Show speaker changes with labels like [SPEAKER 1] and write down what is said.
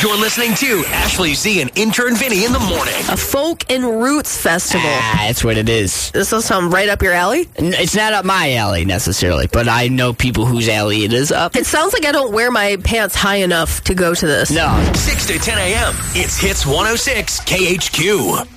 [SPEAKER 1] You're listening to Ashley Z and Intern Vinny in the morning.
[SPEAKER 2] A folk and roots festival.
[SPEAKER 3] That's what it is.
[SPEAKER 2] This will sound right up your alley?
[SPEAKER 3] It's not up my alley necessarily, but I know people whose alley it is up.
[SPEAKER 2] It sounds like I don't wear my pants high enough to go to this.
[SPEAKER 3] No.
[SPEAKER 1] 6 to 10 a.m. It's Hits 106 KHQ.